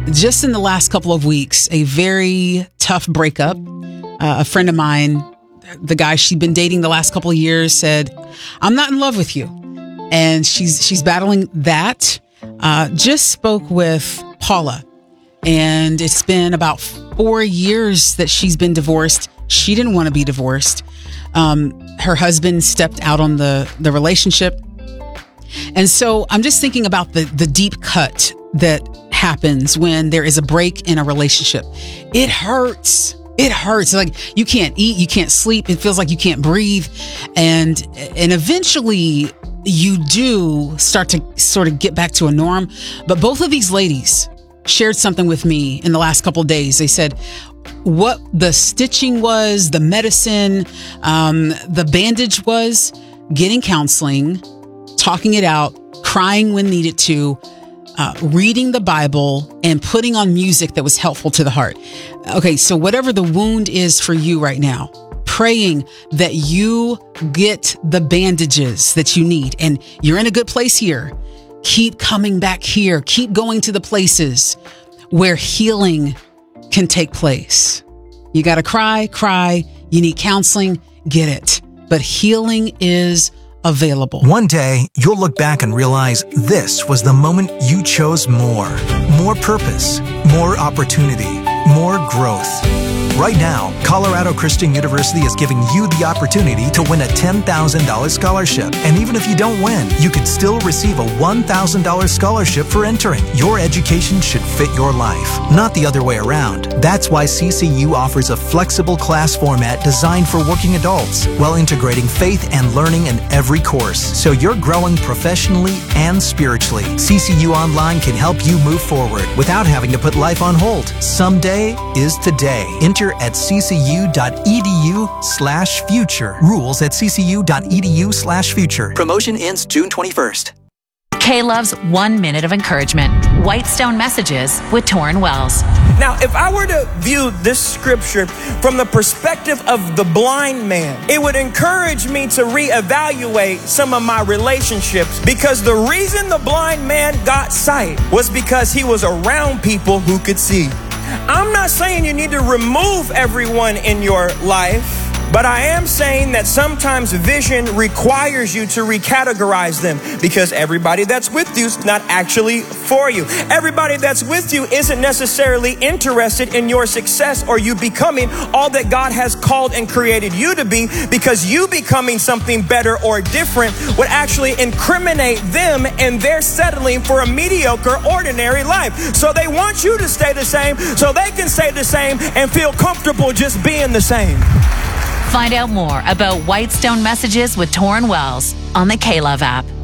just in the last couple of weeks, a very tough breakup. A friend of mine, the guy she'd been dating the last couple of years, said, "I'm not in love with you." And she's battling that. Just spoke with Paula, and it's been about 4 years that she's been divorced. She didn't want to be divorced. Her husband stepped out on the relationship. And so I'm just thinking about the deep cut that happens when there is a break in a relationship. It hurts. It hurts. Like you can't eat, you can't sleep. It feels like you can't breathe. And eventually you do start to sort of get back to a norm. But both of these ladies shared something with me in the last couple of days. They said what the stitching was, the medicine, the bandage was, getting counseling, talking it out, crying when needed to, reading the Bible, and putting on music that was helpful to the heart. Okay, so whatever the wound is for you right now, praying that you get the bandages that you need. And you're in a good place here. Keep coming back here. Keep going to the places where healing can take place. You got to cry. You need counseling, get it. But healing is available. One day, you'll look back and realize this was the moment you chose more. More purpose, more opportunity, more growth. Right now, Colorado Christian University is giving you the opportunity to win a $10,000 scholarship. And even if you don't win, you could still receive a $1,000 scholarship for entering. Your education should fit your life, not the other way around. That's why CCU offers a flexible class format designed for working adults, while integrating faith and learning in every course, so you're growing professionally and spiritually. CCU Online can help you move forward without having to put life on hold. Someday is today. Enter at ccu.edu/future. Rules at ccu.edu/future. Promotion ends June 21st. K-Love's 1 minute of encouragement. Whitestone Messages with Torrin Wells. Now, if I were to view this scripture from the perspective of the blind man, it would encourage me to reevaluate some of my relationships, because the reason the blind man got sight was because he was around people who could see. I'm not saying you need to remove everyone in your life, but I am saying that sometimes vision requires you to recategorize them, because everybody that's with you is not actually for you. Everybody that's with you isn't necessarily interested in your success or you becoming all that God has called and created you to be, because you becoming something better or different would actually incriminate them, and they're settling for a mediocre, ordinary life. So they want you to stay the same so they can stay the same and feel comfortable just being the same. Find out more about Whitestone Messages with Torrin Wells on the K-Love app.